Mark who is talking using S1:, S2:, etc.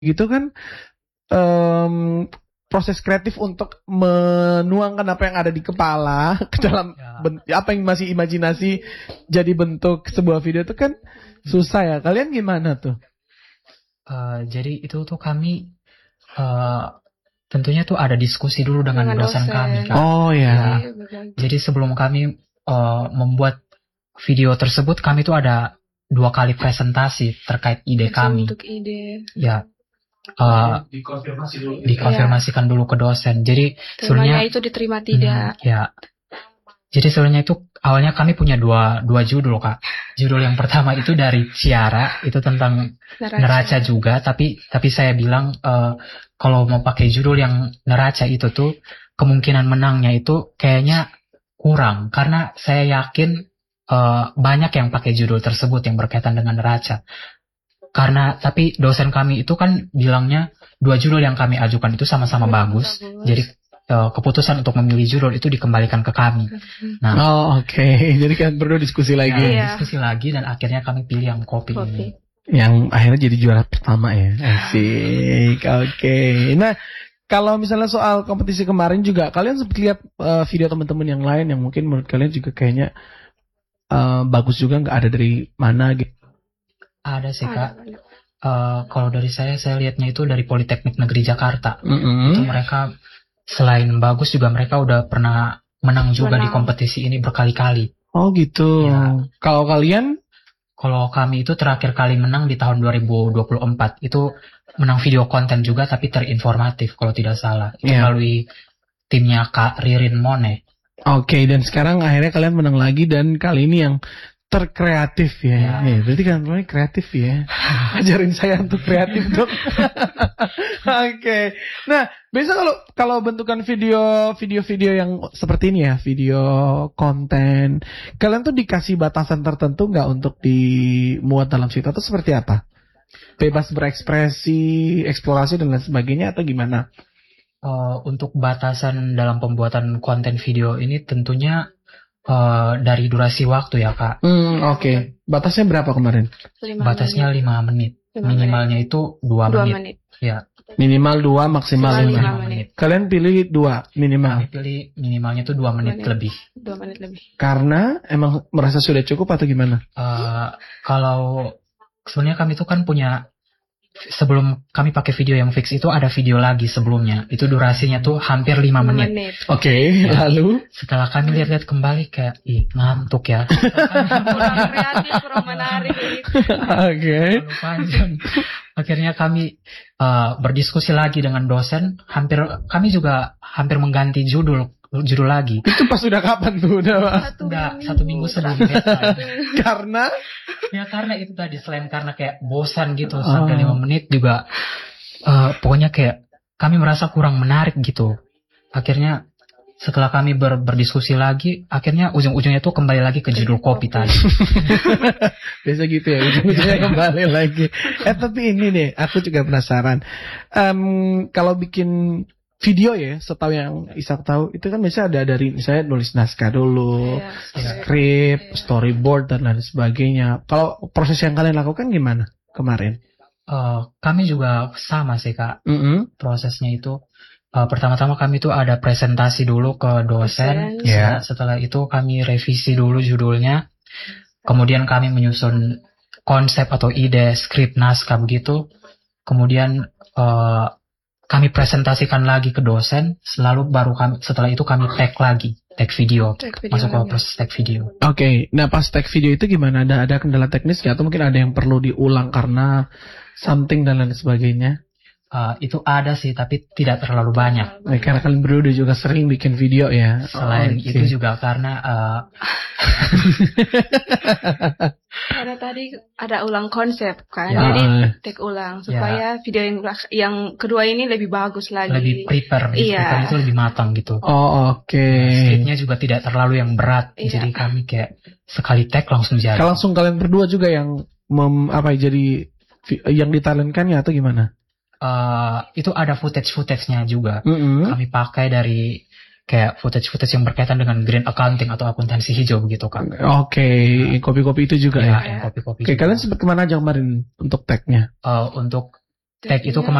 S1: gitu kan em, proses kreatif untuk menuangkan apa yang ada di kepala ke dalam apa yang masih imajinasi jadi bentuk sebuah video itu kan susah ya. Kalian gimana tuh?
S2: Jadi itu tuh kami tentunya tuh ada diskusi dulu dengan dosen kami, Kak.
S1: Oh ya.
S2: Jadi sebelum kami membuat video tersebut, kami tuh ada 2 kali presentasi terkait ide kami.
S3: Untuk ide.
S2: Ya.
S4: Dikonfirmasi dulu.
S2: Dikonfirmasikan dulu ke dosen. Jadi
S3: sebenarnya itu diterima tidak.
S2: Ya. Jadi sebenarnya itu awalnya kami punya dua judul, Kak. Judul yang pertama itu dari Ciara, itu tentang neraca juga, tapi saya bilang kalau mau pakai judul yang neraca itu tuh kemungkinan menangnya itu kayaknya kurang, karena saya yakin banyak yang pakai judul tersebut yang berkaitan dengan neraca. Tapi dosen kami itu kan bilangnya 2 judul yang kami ajukan itu sama-sama bagus. Jadi keputusan untuk memilih judul itu dikembalikan ke kami. Nah,
S1: oke. Jadi kan perlu diskusi lagi.
S2: Diskusi lagi dan akhirnya kami pilih yang kopi ini.
S1: Yang akhirnya jadi juara pertama ya. Asik. Oke. Nah, kalau misalnya soal kompetisi kemarin juga, kalian sempat lihat video teman-teman yang lain yang mungkin menurut kalian juga kayaknya bagus juga, nggak ada dari mana gitu?
S2: Ada sih, Kak. Kalau dari saya lihatnya itu dari Politeknik Negeri Jakarta. Itu mereka selain bagus juga mereka udah pernah menang juga di kompetisi ini berkali-kali.
S1: Oh gitu. Ya. Kalau kalian?
S2: Kalau kami itu terakhir kali menang di tahun 2024. Itu menang video konten juga tapi terinformatif kalau tidak salah. Itu melalui timnya Kak Ririn Mone.
S1: Oke, dan sekarang akhirnya kalian menang lagi dan kali ini yang terkreatif ya. Berarti kan namanya kreatif ya. Ajarin saya untuk kreatif dong. Oke. Nah, biasa kalau bentukan video yang seperti ini ya, video konten, kalian tuh dikasih batasan tertentu nggak untuk dimuat dalam situ atau seperti apa? Bebas berekspresi, eksplorasi dan lain sebagainya atau gimana?
S2: Untuk batasan dalam pembuatan konten video ini tentunya dari durasi waktu ya, Kak.
S1: Oke. Batasnya berapa kemarin?
S2: Batasnya 5 menit. Minimalnya itu 2 menit. Ya.
S1: Minimal 2, maksimal 5 menit. Kalian pilih 2 minimal?
S2: Kami pilih minimalnya itu 2 menit lebih.
S3: 2 menit lebih.
S1: Karena emang merasa sudah cukup atau gimana?
S2: Kalau sebenarnya kami itu kan punya, sebelum kami pakai video yang fix itu ada video lagi sebelumnya. Itu durasinya tuh hampir 5 menit.
S1: Oke, lalu?
S2: Setelah kami lihat-lihat kembali kayak, ngantuk ya.
S3: Kurang kreatif, kurang menarik.
S1: Oke.
S2: Terlalu panjang. Akhirnya kami berdiskusi lagi dengan dosen. Kami juga hampir mengganti judul lagi.
S1: Itu pas udah kapan tuh?
S2: Udah 1 minggu sebelumnya.
S1: Karena?
S2: Ya karena itu tadi, selain karena kayak bosan gitu sampai 5 menit juga pokoknya kayak kami merasa kurang menarik gitu. Akhirnya setelah kami berdiskusi lagi, akhirnya ujung-ujungnya tuh kembali lagi ke judul kopi tadi.
S1: Biasa gitu ya, ujung-ujungnya kembali lagi. Tapi ini deh, aku juga penasaran. Kalau bikin video ya, setahu yang Ishak tahu, itu kan biasanya ada dari misalnya nulis naskah dulu, skrip, storyboard dan lain sebagainya. Kalau proses yang kalian lakukan gimana kemarin?
S2: Kami juga sama sih, Kak. Prosesnya itu pertama-tama kami tuh ada presentasi dulu ke dosen. Setelah itu kami revisi dulu judulnya. Kemudian kami menyusun konsep atau ide skrip naskah begitu. Kemudian kami presentasikan lagi ke dosen, setelah itu kami tag video, masuk ke proses tag video.
S1: Oke, nah pas tag video itu gimana? Ada kendala teknis nggak? Atau mungkin ada yang perlu diulang karena something dan lain sebagainya?
S2: Itu ada sih, tapi tidak terlalu banyak.
S1: Karena kalian berdua juga sering bikin video ya.
S2: Selain itu juga karena
S3: karena tadi ada ulang konsep kan, jadi take ulang supaya video yang kedua ini lebih bagus lagi.
S2: Lebih prepare, itu lebih matang gitu.
S1: Oke.
S2: Skripnya juga tidak terlalu yang berat, jadi kami kayak sekali take langsung jadi.
S1: Langsung kalian berdua juga yang jadi yang ditalentkan ya atau gimana?
S2: Itu ada footage-nya juga. Kami pakai dari kayak footage yang berkaitan dengan green accounting atau akuntansi hijau begitu, Kak.
S1: Oke, kopi-kopi itu juga ya.
S2: Kopi-kopi.
S1: Oke, kalian sempat kemana aja kemarin untuk tag-nya?
S2: Untuk Tag itu